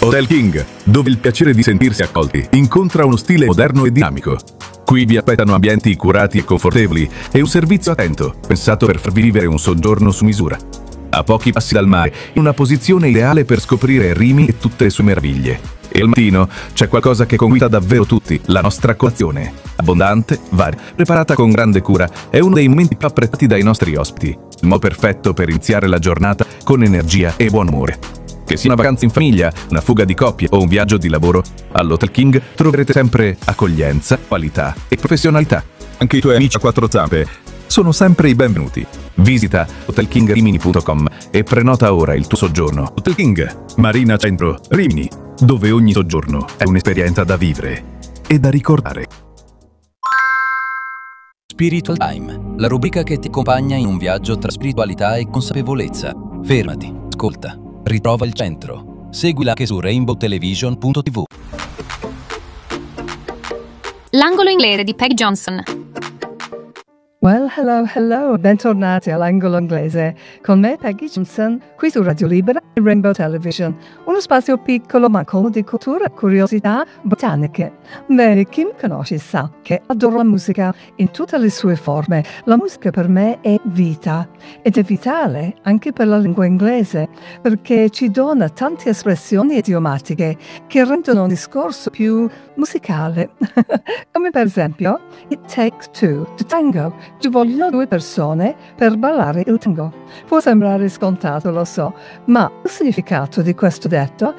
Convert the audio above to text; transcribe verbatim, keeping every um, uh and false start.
Hotel King, dove il piacere di sentirsi accolti incontra uno stile moderno e dinamico. Qui vi aspettano ambienti curati e confortevoli e un servizio attento, pensato per farvi vivere un soggiorno su misura. A pochi passi dal mare, in una posizione ideale per scoprire Rimini e tutte le sue meraviglie. E al mattino c'è qualcosa che conquista davvero tutti, la nostra colazione. Abbondante, varia, preparata con grande cura, è uno dei momenti più apprezzati dai nostri ospiti. Il modo perfetto per iniziare la giornata con energia e buon umore. Che sia una vacanza in famiglia, una fuga di coppie o un viaggio di lavoro, all'Hotel King troverete sempre accoglienza, qualità e professionalità. Anche i tuoi amici a quattro zampe sono sempre i benvenuti. Visita hotel king rimini punto com e prenota ora il tuo soggiorno. Hotel King, Marina Centro, Rimini, dove ogni soggiorno è un'esperienza da vivere e da ricordare. Spiritual Time, la rubrica che ti accompagna in un viaggio tra spiritualità e consapevolezza. Fermati, ascolta, ritrova il centro. Seguila anche su rainbow television punto tv. L'angolo inglese di Peg Johnson. Well, hello, hello, bentornati all'angolo inglese con me Peggy Johnson, qui su Radio Libera e Rainbow Television, uno spazio piccolo ma colmo di cultura e curiosità botaniche. Bene, chi mi conosce sa che adoro la musica in tutte le sue forme. La musica per me è vita ed è vitale anche per la lingua inglese perché ci dona tante espressioni idiomatiche che rendono un discorso più musicale. Come per esempio, it takes two to tango. Ci vogliono due persone per ballare il tango. Può sembrare scontato, lo so, ma il significato di questo detto